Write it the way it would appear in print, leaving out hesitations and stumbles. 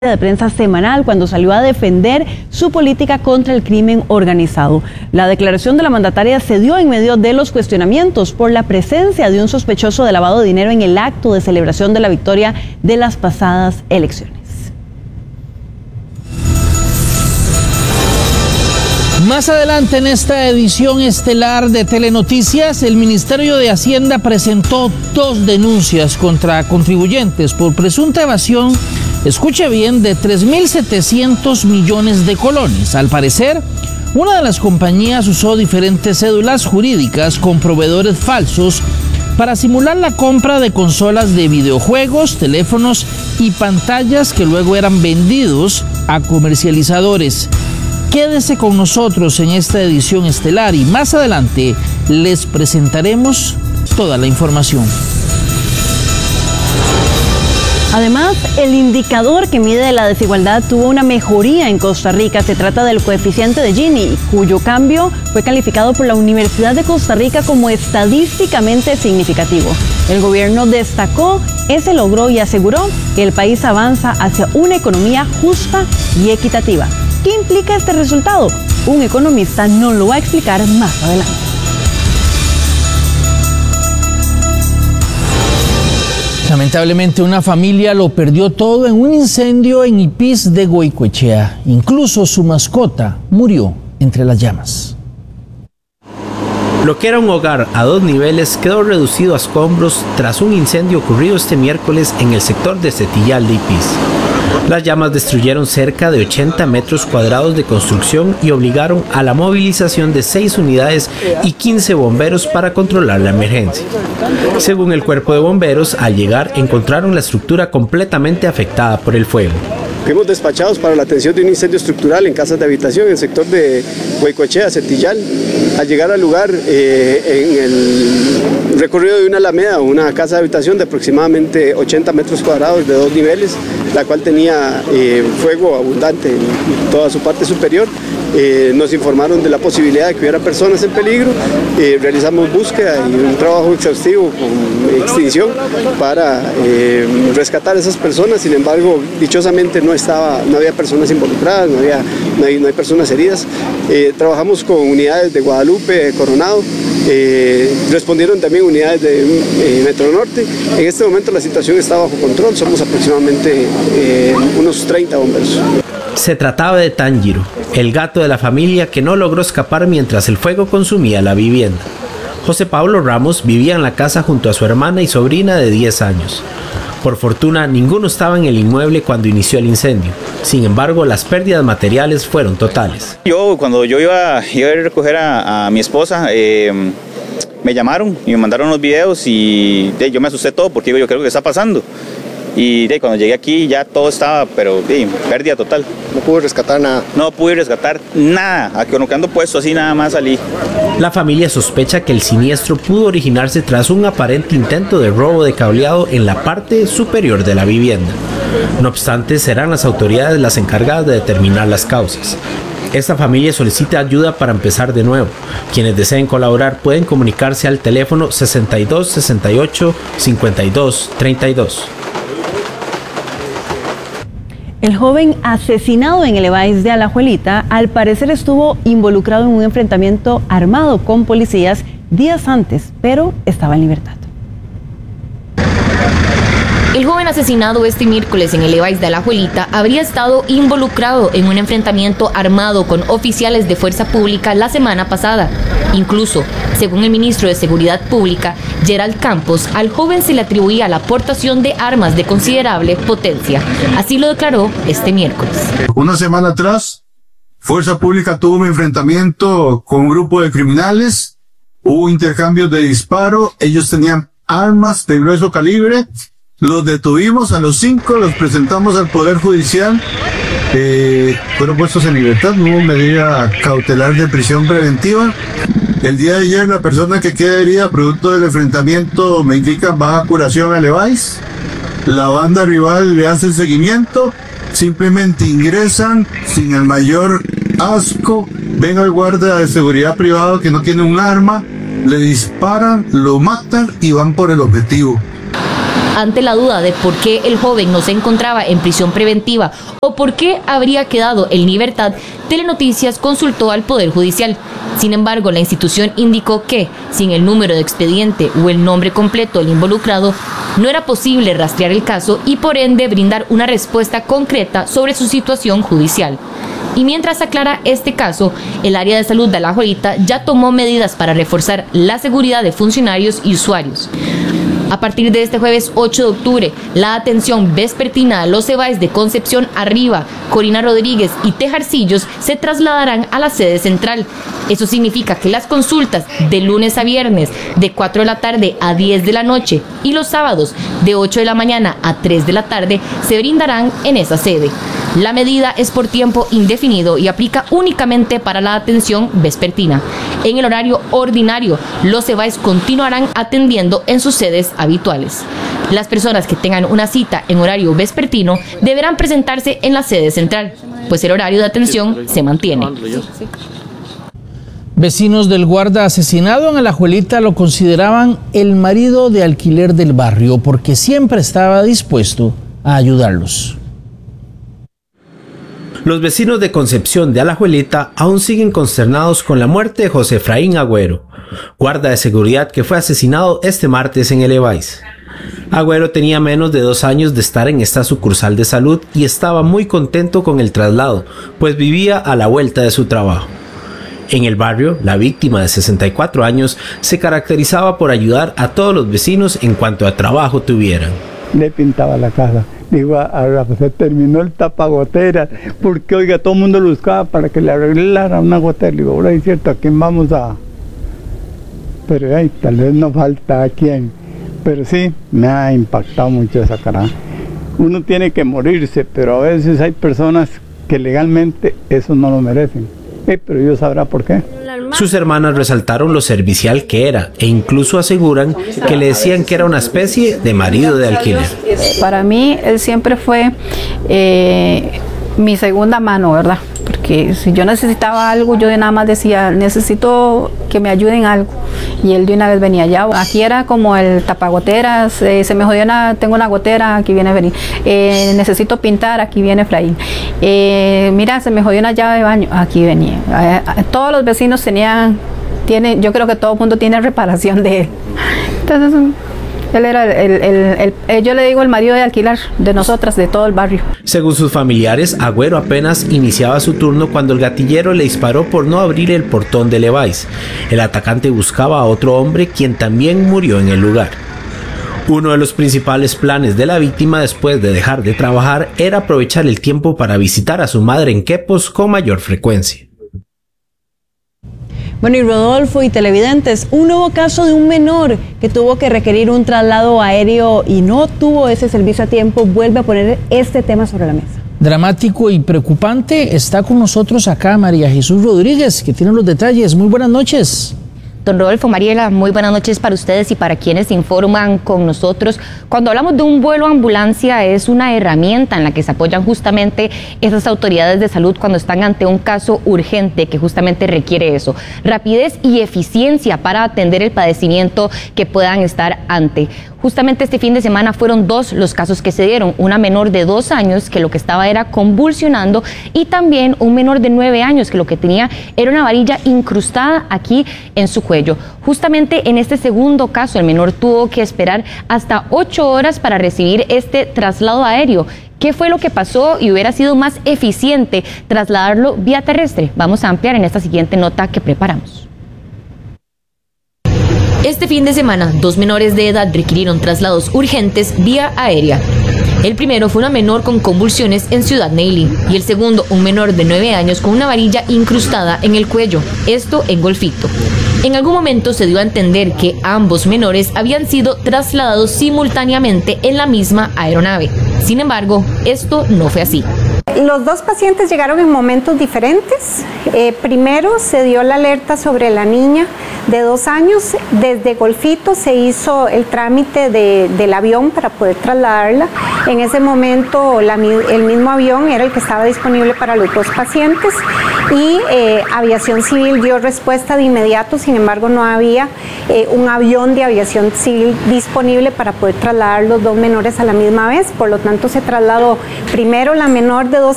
de prensa semanal cuando salió a defender su política contra el crimen organizado. La declaración de la mandataria se dio en medio de los cuestionamientos por la presencia de un sospechoso de lavado de dinero en el acto de celebración de la victoria de las pasadas elecciones. Más adelante en esta edición estelar de Telenoticias, el Ministerio de Hacienda presentó 2 denuncias contra contribuyentes por presunta evasión, escuche bien, de 3.700 millones de colones. Al parecer, una de las compañías usó diferentes cédulas jurídicas con proveedores falsos para simular la compra de consolas de videojuegos, teléfonos y pantallas que luego eran vendidos a comercializadores. Quédese con nosotros en esta edición estelar y más adelante les presentaremos toda la información. Además, el indicador que mide la desigualdad tuvo una mejoría en Costa Rica. Se trata del coeficiente de Gini, cuyo cambio fue calificado por la Universidad de Costa Rica como estadísticamente significativo. El gobierno destacó ese logro y aseguró que el país avanza hacia una economía justa y equitativa. ¿Qué implica este resultado? Un economista nos lo va a explicar más adelante. Lamentablemente, una familia lo perdió todo en un incendio en Ipis de Goicoechea. Incluso su mascota murió entre las llamas. Lo que era un hogar a 2 niveles quedó reducido a escombros tras un incendio ocurrido este miércoles en el sector de Setillal de Ipis. Las llamas destruyeron cerca de 80 metros cuadrados de construcción y obligaron a la movilización de 6 unidades y 15 bomberos para controlar la emergencia. Según el cuerpo de bomberos, al llegar encontraron la estructura completamente afectada por el fuego. Fuimos despachados para la atención de un incendio estructural en casas de habitación en el sector de Goicoechea, Setillal. Al llegar al lugar, en el recorrido de una alameda, una casa de habitación de aproximadamente 80 metros cuadrados de 2 niveles, la cual tenía fuego abundante en toda su parte superior. Nos informaron de la posibilidad de que hubiera personas en peligro. Realizamos búsqueda y un trabajo exhaustivo con extinción para rescatar a esas personas. Sin embargo, dichosamente no había personas involucradas, no hay personas heridas. Trabajamos con unidades de Guadalupe, de Coronado. Respondieron también unidades de Metro Norte. En este momento la situación está bajo control, somos aproximadamente unos 30 bomberos. Se trataba de Tanjiro, el gato de la familia que no logró escapar mientras el fuego consumía la vivienda. José Pablo Ramos vivía en la casa junto a su hermana y sobrina de 10 años. Por fortuna, ninguno estaba en el inmueble cuando inició el incendio. Sin embargo, las pérdidas materiales fueron totales. Cuando yo iba a recoger a mi esposa, me llamaron y me mandaron unos videos y yo me asusté todo porque yo creo que está pasando. Y cuando llegué aquí ya todo estaba, pero pérdida total. ¿No pude rescatar nada? No pude rescatar nada, a que ando puesto así nada más salí. La familia sospecha que el siniestro pudo originarse tras un aparente intento de robo de cableado en la parte superior de la vivienda. No obstante, serán las autoridades las encargadas de determinar las causas. Esta familia solicita ayuda para empezar de nuevo. Quienes deseen colaborar pueden comunicarse al teléfono 62 68 52 32. El joven asesinado en el EVAIS de Alajuelita al parecer estuvo involucrado en un enfrentamiento armado con policías días antes, pero estaba en libertad. El joven asesinado este miércoles en el EVAIS de Alajuelita habría estado involucrado en un enfrentamiento armado con oficiales de fuerza pública la semana pasada. Incluso, según el ministro de Seguridad Pública, Gerald Campos, al joven se le atribuía la aportación de armas de considerable potencia. Así lo declaró este miércoles. Una semana atrás, Fuerza Pública tuvo un enfrentamiento con un grupo de criminales, hubo intercambios de disparo, ellos tenían armas de grueso calibre. Los detuvimos, a los 5 los presentamos al Poder Judicial, fueron puestos en libertad, no hubo medida cautelar de prisión preventiva. El día de ayer la persona que queda herida producto del enfrentamiento me indica baja curación al EVAIS. La banda rival le hace el seguimiento, simplemente ingresan sin el mayor asco, ven al guardia de seguridad privado que no tiene un arma, le disparan, lo matan y van por el objetivo. Ante la duda de por qué el joven no se encontraba en prisión preventiva o por qué habría quedado en libertad, Telenoticias consultó al Poder Judicial. Sin embargo, la institución indicó que, sin el número de expediente o el nombre completo del involucrado, no era posible rastrear el caso y por ende brindar una respuesta concreta sobre su situación judicial. Y mientras se aclara este caso, el área de salud de Alajuelita ya tomó medidas para reforzar la seguridad de funcionarios y usuarios. A partir de este jueves 8 de octubre, la atención vespertina a los EVAIS de Concepción Arriba, Corina Rodríguez y Tejarcillos se trasladarán a la sede central. Eso significa que las consultas de lunes a viernes de 4 de la tarde a 10 de la noche y los sábados de 8 de la mañana a 3 de la tarde se brindarán en esa sede. La medida es por tiempo indefinido y aplica únicamente para la atención vespertina. En el horario ordinario, los EVAIS continuarán atendiendo en sus sedes habituales. Las personas que tengan una cita en horario vespertino deberán presentarse en la sede central, pues el horario de atención se mantiene. Vecinos del guarda asesinado en Alajuelita lo consideraban el marido de alquiler del barrio porque siempre estaba dispuesto a ayudarlos. Los vecinos de Concepción de Alajuelita aún siguen consternados con la muerte de José Efraín Agüero, guarda de seguridad que fue asesinado este martes en el EVAIS. Agüero tenía menos de 2 años de estar en esta sucursal de salud y estaba muy contento con el traslado, pues vivía a la vuelta de su trabajo. En el barrio, la víctima de 64 años se caracterizaba por ayudar a todos los vecinos en cuanto a trabajo tuvieran. Le pintaba la casa. Digo, ahora se terminó el tapagoteras, porque oiga, todo el mundo lo buscaba para que le arreglara una gotera. Digo, ahora es cierto, ¿a quién vamos a...? Pero tal vez no falta a quién. Pero sí, me ha impactado mucho esa cara. Uno tiene que morirse, pero a veces hay personas que legalmente eso no lo merecen. Pero Dios sabrá por qué. Sus hermanas resaltaron lo servicial que era e incluso aseguran que le decían que era una especie de marido de alquiler. Para mí él siempre fue mi segunda mano, ¿verdad? Porque si yo necesitaba algo, yo de nada más decía, necesito que me ayuden algo. Y él de una vez venía allá. Aquí era como el tapagoteras, se me jodió tengo una gotera, aquí viene venir. Necesito pintar, aquí viene Efraín. Mira, se me jodió una llave de baño, aquí venía. Todos los vecinos yo creo que todo el mundo tiene reparación de él. Entonces, él era yo le digo el marido de alquiler de nosotras, de todo el barrio. Según sus familiares, Agüero apenas iniciaba su turno cuando el gatillero le disparó por no abrir el portón del EVAIS. El atacante buscaba a otro hombre quien también murió en el lugar. Uno de los principales planes de la víctima después de dejar de trabajar era aprovechar el tiempo para visitar a su madre en Quepos con mayor frecuencia. Bueno, y Rodolfo y televidentes, un nuevo caso de un menor que tuvo que requerir un traslado aéreo y no tuvo ese servicio a tiempo, vuelve a poner este tema sobre la mesa. Dramático y preocupante, está con nosotros acá María Jesús Rodríguez, que tiene los detalles. Muy buenas noches. Don Rodolfo, Mariela, muy buenas noches para ustedes y para quienes se informan con nosotros. Cuando hablamos de un vuelo ambulancia, es una herramienta en la que se apoyan justamente esas autoridades de salud cuando están ante un caso urgente que justamente requiere eso, rapidez y eficiencia para atender el padecimiento que puedan estar ante. Justamente este fin de semana fueron 2 los casos que se dieron, una menor de 2 años que lo que estaba era convulsionando y también un menor de 9 años que lo que tenía era una varilla incrustada aquí en su cuello. Justamente en este segundo caso el menor tuvo que esperar hasta 8 horas para recibir este traslado aéreo. ¿Qué fue lo que pasó y hubiera sido más eficiente trasladarlo vía terrestre? Vamos a ampliar en esta siguiente nota que preparamos. Este fin de semana, 2 menores de edad requirieron traslados urgentes vía aérea. El primero fue una menor con convulsiones en Ciudad Neyli y el segundo un menor de 9 años con una varilla incrustada en el cuello, esto en Golfito. En algún momento se dio a entender que ambos menores habían sido trasladados simultáneamente en la misma aeronave. Sin embargo, esto no fue así. Los 2 pacientes llegaron en momentos diferentes. Primero se dio la alerta sobre la niña de 2 años. Desde Golfito se hizo el trámite del avión para poder trasladarla. En ese momento el mismo avión era el que estaba disponible para los 2 pacientes y Aviación Civil dio respuesta de inmediato. Sin embargo, no había un avión de Aviación Civil disponible para poder trasladar los dos menores a la misma vez. Por lo tanto, se trasladó primero la menor de 2